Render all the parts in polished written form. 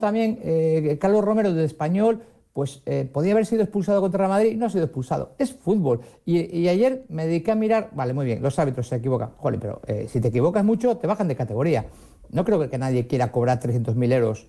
también Carlos Romero del Español, pues podía haber sido expulsado contra Real Madrid, no ha sido expulsado. Es fútbol. Y ayer me dediqué a mirar, vale, muy bien, los árbitros se equivocan. Joder, pero si te equivocas mucho, te bajan de categoría. No creo que nadie quiera cobrar 300.000 euros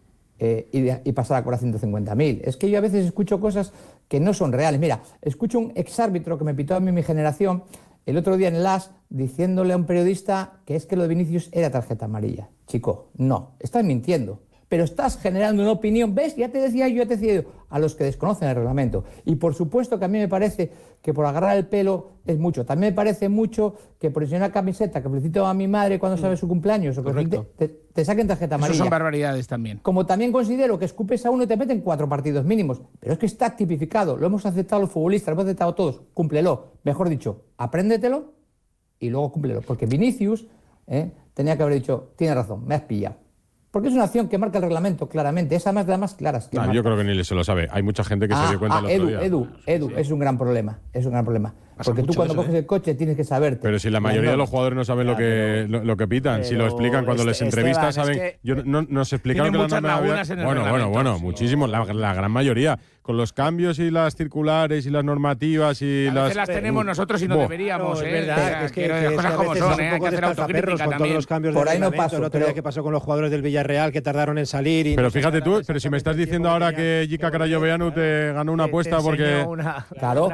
y pasar a cobrar 150.000. Es que yo a veces escucho cosas que no son reales. Mira, escucho un exárbitro que me pitó a mí mi generación el otro día en el AS diciéndole a un periodista que es que lo de Vinicius era tarjeta amarilla. Chico, no, estás mintiendo. Pero estás generando una opinión, ¿ves? Ya te decía yo, a los que desconocen el reglamento. Y por supuesto que a mí me parece que por agarrar el pelo es mucho. También me parece mucho que por enseñar una camiseta que felicito a mi madre cuando sabe su cumpleaños o que te saquen tarjeta amarilla. Eso son barbaridades también. Como también considero que escupes a uno y te meten 4 partidos mínimos. Pero es que está tipificado, lo hemos aceptado los futbolistas, lo hemos aceptado todos. Cúmplelo. Mejor dicho, apréndetelo y luego cúmplelo. Porque Vinicius tenía que haber dicho, tienes razón, me has pillado. Porque es una acción que marca el reglamento claramente. Esa más de las más claras. No, yo creo que ni se lo sabe. Hay mucha gente que se dio cuenta el otro día. Edu, es un gran problema. Es un gran problema. Porque tú cuando coges el coche tienes que saberte. Pero si la mayoría de los jugadores no saben lo que pitan, pero si lo explican cuando les entrevistas, saben. Nos explicaron que la norma había. Bueno, muchísimo, la gran mayoría. Con los cambios y las circulares y las normativas y a veces las tenemos nosotros y no deberíamos. Es verdad, que las cosas como son, hay que hacer autocrítica con todos los cambios de reglamento. El otro día que pasó con los jugadores del Villarreal que tardaron en salir. Pero fíjate tú, pero si me estás diciendo ahora que Jica Carayoveanu te ganó una apuesta porque. Claro,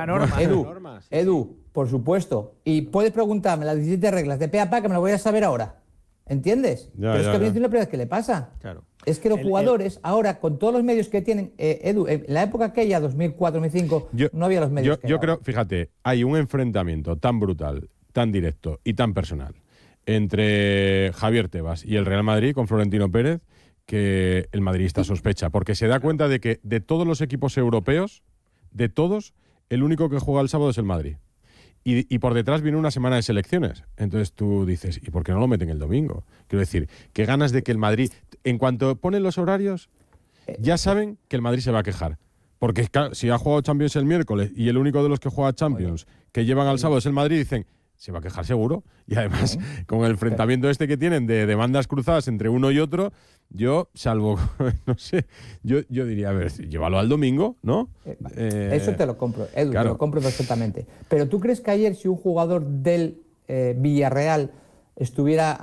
Edu, por supuesto. Y puedes preguntarme las 17 reglas de pe a pa que me lo voy a saber ahora. ¿Entiendes? Pero es que a mí es la primera vez que le pasa. Claro. Es que los jugadores, ahora, con todos los medios que tienen, Edu, en la época aquella, 2004, 2005, no había los medios yo creo, fíjate, hay un enfrentamiento tan brutal, tan directo y tan personal entre Javier Tebas y el Real Madrid con Florentino Pérez que el madridista sospecha, porque se da cuenta de que de todos los equipos europeos, de todos, el único que juega el sábado es el Madrid. Y por detrás viene una semana de selecciones. Entonces tú dices, ¿y por qué no lo meten el domingo? Quiero decir, qué ganas de que el Madrid, en cuanto ponen los horarios, ya saben que el Madrid se va a quejar. Porque si ha jugado Champions el miércoles y el único de los que juega Champions que llevan al sábado es el Madrid, dicen, se va a quejar seguro. Y además, con el enfrentamiento este que tienen de demandas cruzadas entre uno y otro, yo, salvo, no sé, yo diría, a ver, llévalo al domingo, ¿no? Eso te lo compro, Edu, claro. Te lo compro perfectamente. Pero ¿tú crees que ayer si un jugador del Villarreal estuviera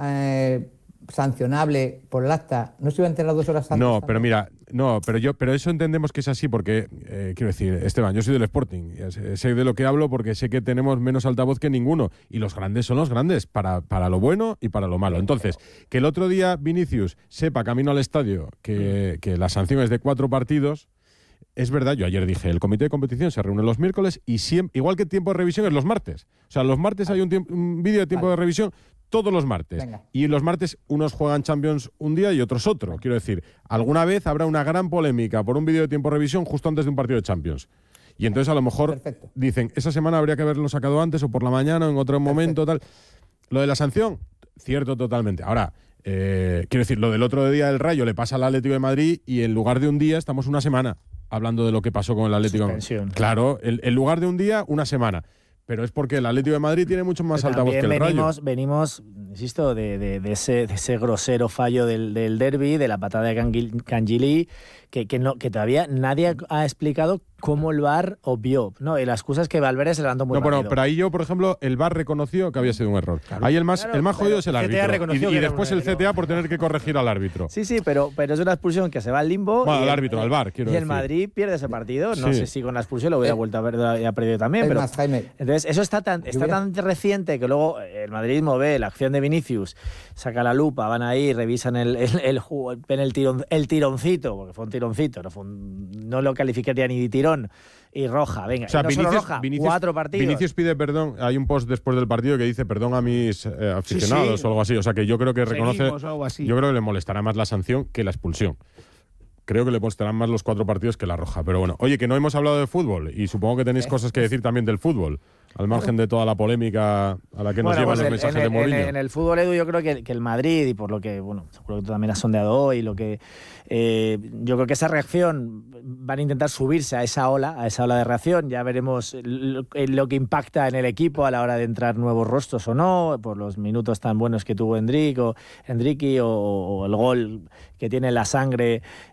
sancionable por el acta, no se iba a enterar 2 horas antes? No, pero mira, pero eso entendemos que es así porque, quiero decir, Esteban, yo soy del Sporting, sé de lo que hablo porque sé que tenemos menos altavoz que ninguno y los grandes son los grandes, para lo bueno y para lo malo. Entonces, que el otro día Vinicius sepa camino al estadio que la sanción es de 4 partidos, es verdad, yo ayer dije, el comité de competición se reúne los miércoles y siempre, igual que tiempo de revisión es los martes. O sea, los martes hay un vídeo de tiempo de revisión todos los martes. Venga. Y los martes unos juegan Champions un día y otros otro. Quiero decir, alguna vez habrá una gran polémica por un vídeo de tiempo de revisión justo antes de un partido de Champions. Y entonces a lo mejor dicen, esa semana habría que haberlo sacado antes o por la mañana o en otro momento, tal. Lo de la sanción, cierto totalmente. Ahora, quiero decir, lo del otro día del Rayo le pasa al Atlético de Madrid y en lugar de un día estamos una semana hablando de lo que pasó con el Atlético. Suspensión. Claro, en lugar de un día, una semana. Pero es porque el Atlético de Madrid tiene mucho más altavoz que el Rayo. Venimos, insisto, de ese grosero fallo del derbi, de la patada de Cangilí, que todavía nadie ha explicado cómo el VAR obvió. No, y la excusa es que Valverde se levantó muy rápido. Pero ahí yo, por ejemplo, el VAR reconoció que había sido un error. Claro. Ahí el más jodido es el árbitro. Y después el CTA por tener que corregir al árbitro. Sí, pero es una expulsión que se va al limbo. Bueno, al árbitro, al VAR, quiero decir. Y el Madrid pierde ese partido. No sé si con la expulsión lo hubiera vuelto a ver y ha perdido también. Pero entonces, eso está tan reciente que luego el madridismo ve la acción de Vinicius, saca la lupa, van ahí, revisan ven el tironcito, porque fue un tironcito, no lo calificaría ni de tirón. Y roja, venga. O sea, no Vinicius, solo roja, Vinicius, 4 partidos. Vinicius pide perdón. Hay un post después del partido que dice perdón a mis aficionados o algo así. O sea, que yo creo que reconoce. Yo creo que le molestará más la sanción que la expulsión. Creo que le molestarán más los 4 partidos que la roja. Pero bueno, oye, que no hemos hablado de fútbol y supongo que tenéis cosas que decir también del fútbol. Al margen de toda la polémica a la que nos llevan los mensajes de Mourinho. En el fútbol, Edu, yo creo que el Madrid, y por lo que, seguro que tú también has sondeado hoy, yo creo que esa reacción van a intentar subirse a esa ola de reacción. Ya veremos lo que impacta en el equipo a la hora de entrar nuevos rostros o no, por los minutos tan buenos que tuvo Endrick o el gol que tiene la sangre